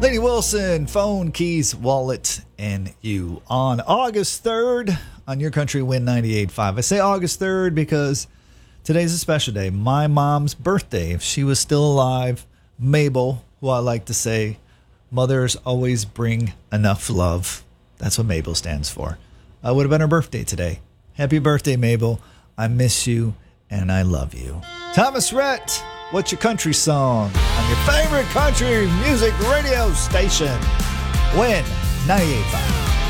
Lady Wilson, phone, keys, wallet, and you. On August 3rd, on Your Country Win 98.5. I say August 3rd because today's a special day. My mom's birthday. If she was still alive, Mabel, who I like to say, mothers always bring enough love. That's what Mabel stands for. Would have been her birthday today. Happy birthday, Mabel. I miss you and I love you. Thomas Rhett, what's your country song on your favorite country music radio station? Win 98.5.